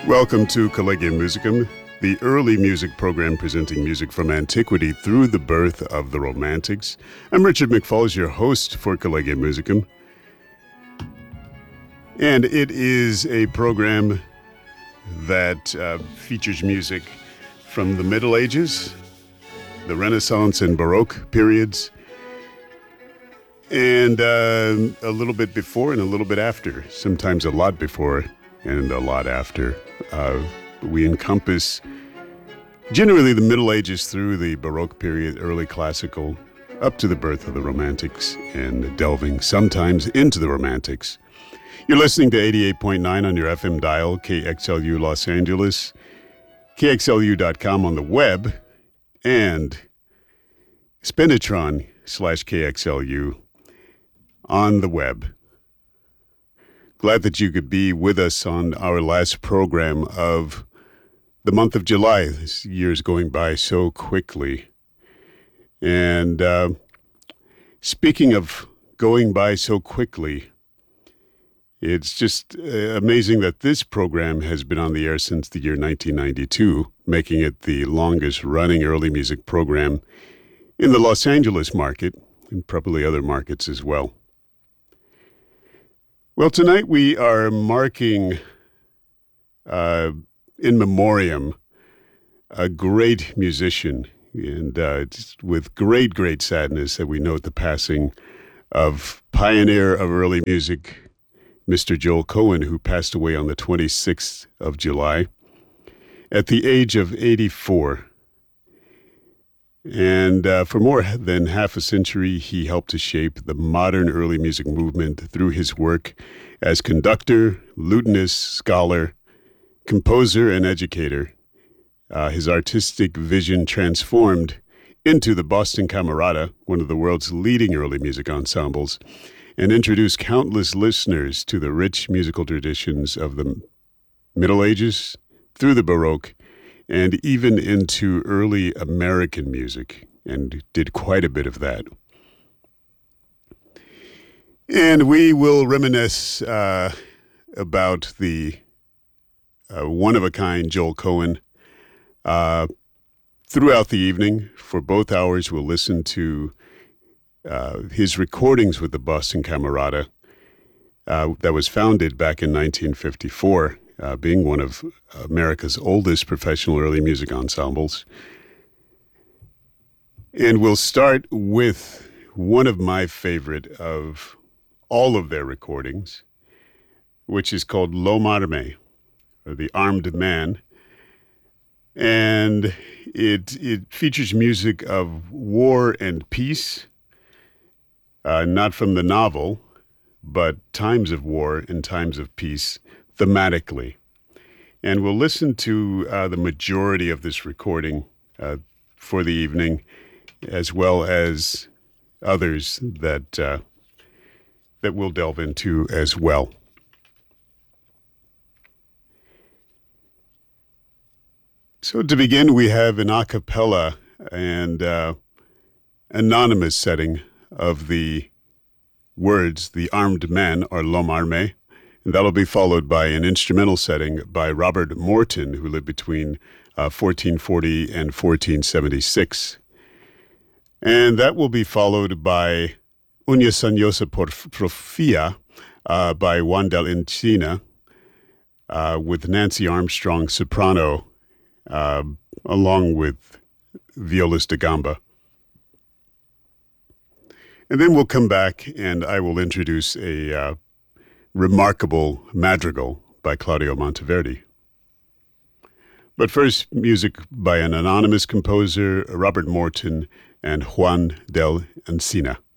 Welcome to Collegium Musicum, the early music program presenting music from antiquity through the birth of the Romantics. I'm Richard McFalls, your host for Collegium Musicum. And it is a program that features music from the Middle Ages, the Renaissance and Baroque periods, and a little bit before and a little bit after, sometimes a lot before and a lot after. We encompass generally the Middle Ages through the Baroque period, early classical, up to the birth of the Romantics, and delving sometimes into the Romantics. You're listening to 88.9 on your FM dial, KXLU Los Angeles, KXLU.com on the web, and Spinitron/KXLU on the web. Glad that you could be with us on our last program of the month of July. This year is going by so quickly. And speaking of going by so quickly, it's just amazing that this program has been on the air since the year 1992, making it the longest running early music program in the Los Angeles market, and probably other markets as well. Well, tonight we are marking in memoriam a great musician, and it's with great sadness that we note the passing of pioneer of early music, Mr. Joel Cohen, who passed away on the 26th of July at the age of 84. And for more than half a century, he helped to shape the modern early music movement through his work as conductor, lutenist, scholar, composer, and educator. His artistic vision transformed into the Boston Camerata, one of the world's leading early music ensembles, and introduced countless listeners to the rich musical traditions of the Middle Ages, through the Baroque, and even into early American music, and did quite a bit of that. And we will reminisce about the one-of-a-kind Joel Cohen throughout the evening. For both hours, we'll listen to his recordings with the Boston Camerata that was founded back in 1954. Being one of America's oldest professional early music ensembles. And we'll start with one of my favorite of all of their recordings, which is called L'Homme Armé, or The Armed Man. And it features music of war and peace, not from the novel, but times of war and times of peace, thematically. And we'll listen to the majority of this recording for the evening, as well as others that we'll delve into as well. So to begin, we have an a cappella and anonymous setting of the words, The Armed Man, or L'Homme Armé. And that'll be followed by an instrumental setting by Robert Morton, who lived between 1440 and 1476. And that will be followed by Una Soniosa Porfia by Juan del Encina, with Nancy Armstrong, soprano, along with violas da gamba. And then we'll come back and I will introduce a remarkable madrigal by Claudio Monteverdi. But first, music by an anonymous composer, Robert Morton and Juan del Encina.